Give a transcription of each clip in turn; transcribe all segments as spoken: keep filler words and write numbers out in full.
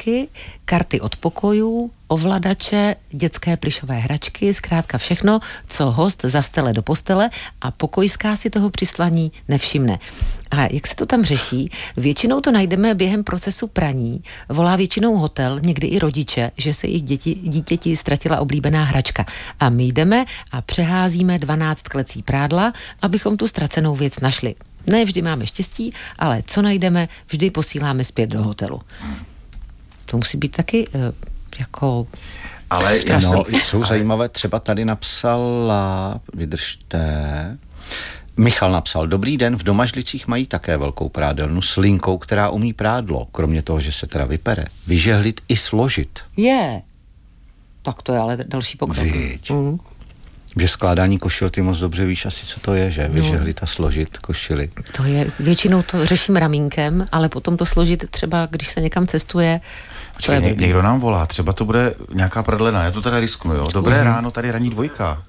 dárky, karty od pokojů, ovladače, dětské plyšové hračky, zkrátka všechno, co host zastele do postele a pokojská si toho přislaní nevšimne. A jak se to tam řeší? Většinou to najdeme během procesu praní. Volá většinou hotel, někdy i rodiče, že se jejich děti, dítěti ztratila oblíbená hračka. A my jdeme a přeházíme dvanáct klecí prádla, abychom tu ztracenou věc našli. Ne vždy máme štěstí, ale co najdeme, vždy posíláme zpět do hotelu. To musí být taky uh, jako... Ale no, jsou zajímavé, třeba tady napsala, vydržte... Michal napsal, dobrý den, v Domažlicích mají také velkou prádelnu s linkou, která umí prádlo, kromě toho, že se teda vypere, vyžehlit i složit. Je. Tak to je ale další pokrok. Víď. Mm. Že skládání košil, ty moc dobře víš asi, co to je, že? Vyžehlit a složit košily. To je, většinou to řeším ramínkem, ale potom to složit třeba, když se někam cestuje. Počkej, ně, někdo nám volá, třeba to bude nějaká prodlena, já to teda risknu, jo? Dobré mm. ráno, tady ranní dvojka.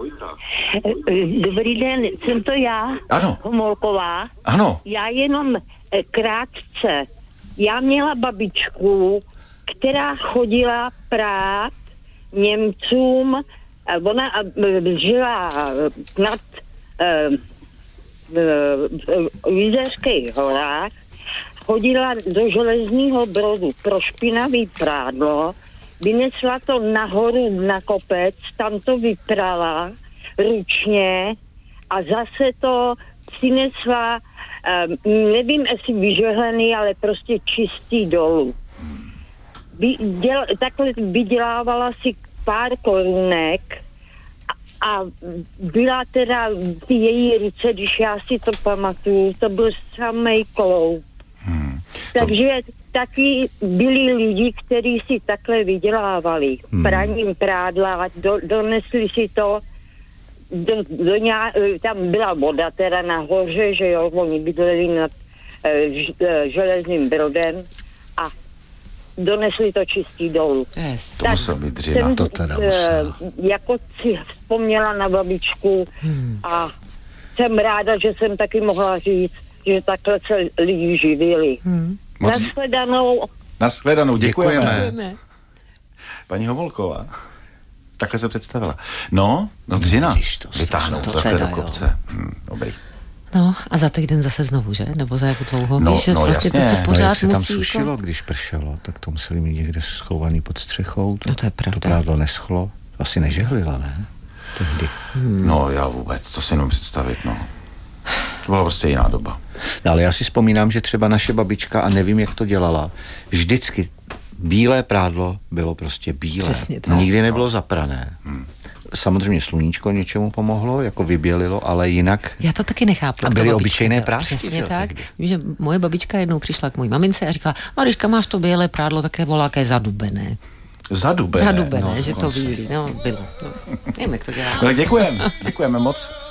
Dobrý den, jsem to já, ano. Homolková. Ano. Já jenom krátce. Já měla babičku, která chodila prát Němcům. Ona žila nad v Jizeřských horách, chodila do Železního Brodu pro špinavý prádlo, vynesla to nahoru na kopec, tam to vyprala ručně a zase to přinesla, um, nevím, jestli vyžehlený, ale prostě čistý dolů. Vy, děl, takhle vydělávala si pár korunek a, a byla teda ty její ruce, když já si to pamatuju, to byl samej kloup. Hmm, to... Takže taky byli lidi, kteří si takhle vydělávali. Hmm. Praním prádla, do, donesli si to, do, do ňa, tam byla voda teda nahoře, že jo, oni bydleli nad e, Železným Brodem a donesli to čistý dolů. Yes. To musel být dřina. To teda musel. Jako si vzpomněla na babičku hmm. a jsem ráda, že jsem taky mohla říct, že takhle se lidi živili. Hmm. Nashledanou. Nashledanou, děkujeme. děkujeme. Paní Homolková, takhle se představila. No, no dřina, vytáhnout to takhle do kopce. Hmm, dobrý. No a za týden zase znovu, že? Nebo za jak dlouho? No, Víš, no vlastně jasně. To se pořád no, jak se tam musí sušilo, jako... když pršelo, tak to museli mít někde schovaný pod střechou. To, no to je pravda. To prádlo neschlo. Asi nežehlila, ne? Tehdy. Hmm. No já vůbec, to si jenom představit, no. To byla prostě jiná doba. No, ale já si vzpomínám, že třeba naše babička, a nevím, jak to dělala, vždycky bílé prádlo bylo prostě bílé. Přesně tak. Nikdy nebylo zaprané. Hmm. Samozřejmě sluníčko něčemu pomohlo, jako vybělilo, ale jinak... Já to taky nechápu. A byly obyčejné prásky. Přesně tak. Vím, že moje babička jednou přišla k mojí mamince a říkala, Mariška, máš to bílé prádlo, také voláké zadubené. Zadubené? Zadubené, no, že to bílý. No, bylo. No. Nevím, jak to dělá. Tak děkujeme. Děkujeme moc.